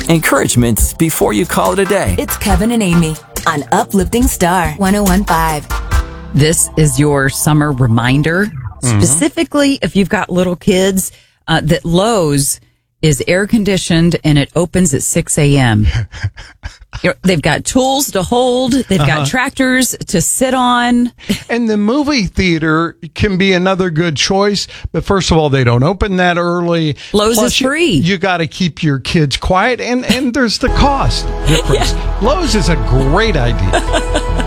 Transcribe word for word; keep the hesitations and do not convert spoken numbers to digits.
encouragement before you call it a day. It's Kevin and Amy on Uplifting Star one oh one point five. This is your summer reminder, mm-hmm. specifically if you've got little kids, uh, that Lowe's is air conditioned and it opens at six a.m. They've got tools to hold. They've got uh-huh. tractors to sit on. And the movie theater can be another good choice. But first of all, they don't open that early. Lowe's Plus, is free. You, you got to keep your kids quiet. And, and there's the cost difference. Yeah. Lowe's is a great idea.